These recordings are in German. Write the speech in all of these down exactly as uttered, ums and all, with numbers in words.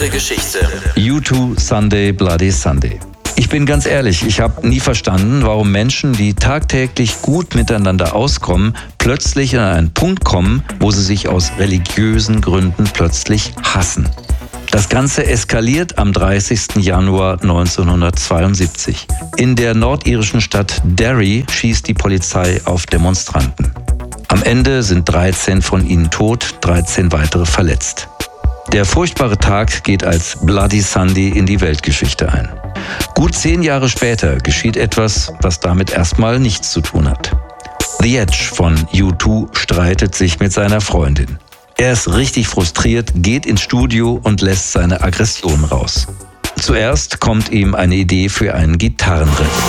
Geschichte. U zwei Sunday Bloody Sunday. Ich bin ganz ehrlich, ich habe nie verstanden, warum Menschen, die tagtäglich gut miteinander auskommen, plötzlich an einen Punkt kommen, wo sie sich aus religiösen Gründen plötzlich hassen. Das Ganze eskaliert am dreißigsten Januar neunzehnhundertzweiundsiebzig. In der nordirischen Stadt Derry schießt die Polizei auf Demonstranten. Am Ende sind dreizehn von ihnen tot, dreizehn weitere verletzt. Der furchtbare Tag geht als Bloody Sunday in die Weltgeschichte ein. Gut zehn Jahre später geschieht etwas, was damit erstmal nichts zu tun hat. The Edge von U zwei streitet sich mit seiner Freundin. Er ist richtig frustriert, geht ins Studio und lässt seine Aggression raus. Zuerst kommt ihm eine Idee für einen Gitarrenriff.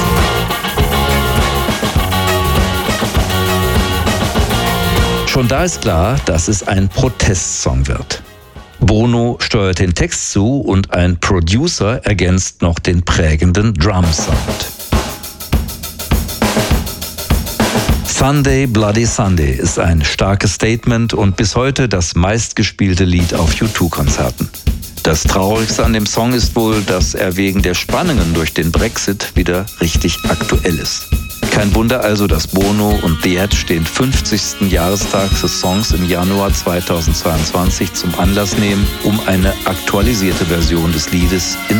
Schon da ist klar, dass es ein Protestsong wird. Bono steuert den Text zu und ein Producer ergänzt noch den prägenden Drum-Sound. Sunday Bloody Sunday ist ein starkes Statement und bis heute das meistgespielte Lied auf U zwei Konzerten. Das Traurigste an dem Song ist wohl, dass er wegen der Spannungen durch den Brexit wieder richtig aktuell ist. Kein Wunder also, dass Bono und The Edge den fünfzigsten Jahrestag des Songs im Januar zweitausendzweiundzwanzig zum Anlass nehmen, um eine aktualisierte Version des Liedes ins